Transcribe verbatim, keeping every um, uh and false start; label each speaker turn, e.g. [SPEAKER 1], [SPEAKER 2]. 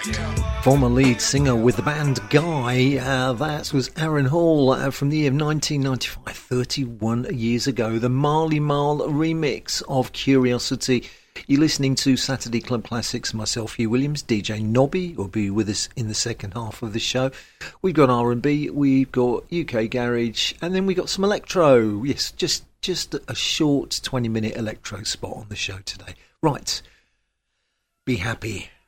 [SPEAKER 1] Former lead singer with the band Guy, uh, that was Aaron Hall uh, from the year nineteen ninety-five, thirty-one years ago. The Marley Marl remix of Curiosity. You're listening to Saturday Club Classics. Myself, Hugh Williams, D J Nobby will be with us in the second half of the show. We've got R and B, we've got U K Garage, and then we've got some electro. Yes, just, just a short twenty minute electro spot on the show today. Right, be happy.